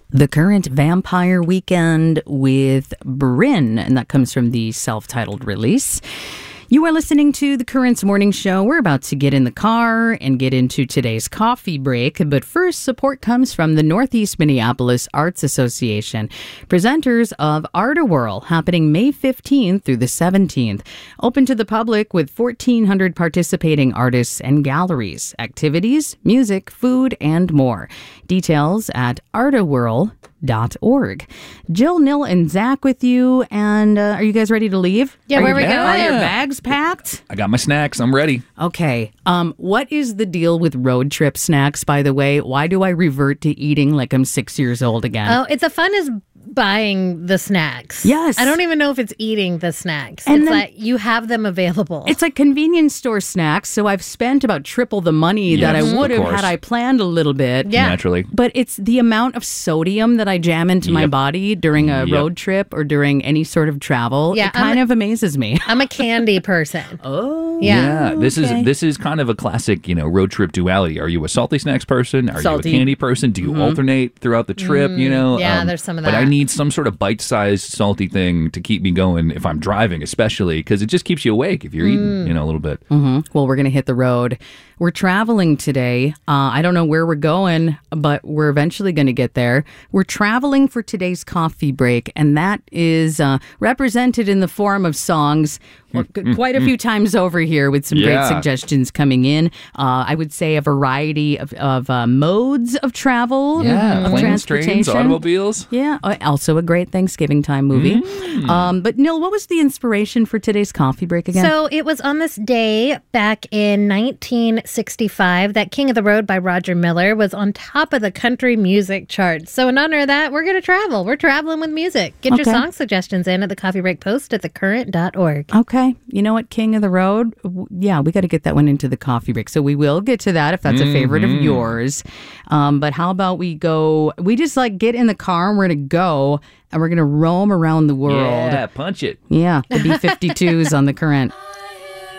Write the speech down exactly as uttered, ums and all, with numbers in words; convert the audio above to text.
The Current Vampire Weekend with Bryn, and that comes from the self-titled release. You are listening to The Current's Morning Show. We're about to get in the car and get into today's coffee break. But first, support comes from the Northeast Minneapolis Arts Association. Presenters of Art-A-Whirl, happening May fifteenth through the seventeenth. Open to the public with fourteen hundred participating artists and galleries. Activities, music, food, and more. Details at art a whirl dot org. Jill, Nil, and Zach with you. And uh, are you guys ready to leave? Yeah, are where you, we going? Are your bags packed? I got my snacks. I'm ready. Okay. Um, what is the deal with road trip snacks, by the way? Why do I revert to eating like I'm six years old again? Oh, it's as fun as buying the snacks. Yes. I don't even know if it's eating the snacks. And it's then- like you have them available. It's like convenience store snacks, so I've spent about triple the money that I Yes, would of have course. had I planned a little bit. Yeah. Naturally. But it's the amount of sodium that I jam into my Yep. body during a Yep. road trip or during any sort of travel. Yeah, it kind I'm a- of amazes me. I'm a candy person. Oh, Yeah. this okay. is this is kind of a classic, you know, road trip duality. Are you a salty snacks person? Are Salty. you a candy person? Do you alternate throughout the trip? you know, yeah, there's some of But I that. need some sort of bite-sized salty thing to keep me going if I'm driving, especially because it just keeps you awake if you're eating, you know, a little bit. Mhm. Well, we're going to hit the road. We're traveling today. Uh, I don't know where we're going, but we're eventually going to get there. We're traveling for today's coffee break, and that is uh, represented in the form of songs well, g- quite a few times over here with some Yeah. great suggestions coming in. Uh, I would say a variety of, of uh, modes of travel, Yeah, of planes, trains, transportation. automobiles. Yeah, uh, also a great Thanksgiving time movie. Um, but Nil, what was the inspiration for today's coffee break again? So it was on this day back in nineteen sixty-five that King of the Road by Roger Miller was on top of the country music charts. So in honor of that, we're going to travel. We're traveling with music. Get your Okay. song suggestions in at the Coffee Break Post at the current dot org. Okay. You know what? King of the Road? W- Yeah, we got to get that one into the coffee break. So we will get to that if that's a favorite of yours. Um, but how about we go, we just like get in the car and we're going to go and we're going to roam around the world. Yeah, punch it. Yeah, the B fifty-twos on the Current.